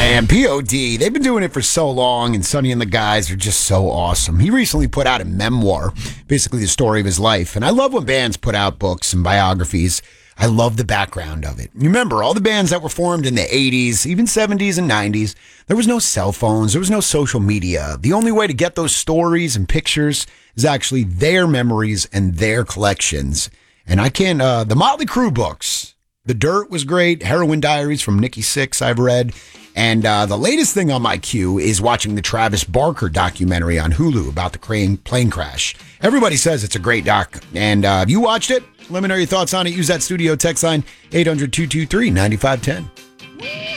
man, POD, they've been doing it for so long, and Sonny and the guys are just so awesome. He recently put out a memoir, basically the story of his life, and I love when bands put out books and biographies. I love the background of it. Remember, all the bands that were formed in the 80s, even 70s and 90s, there was no cell phones, there was no social media. The only way to get those stories and pictures is actually their memories and their collections. And I can't, the Motley Crue books, The Dirt was great, Heroin Diaries from Nikki Sixx I've read, and the latest thing on my queue is watching the Travis Barker documentary on Hulu about the plane crash. Everybody says it's a great doc, and have you watched it? Let me know your thoughts on it. Use that studio text line 800-223-9510.